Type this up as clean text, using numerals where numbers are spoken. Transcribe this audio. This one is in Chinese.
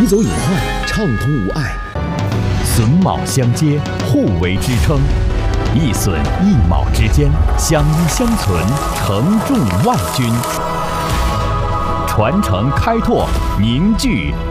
一走一换，畅通无碍。 榫卯相接，互为支撑，一榫一卯之间相依相存，承重万钧。传承开拓，凝聚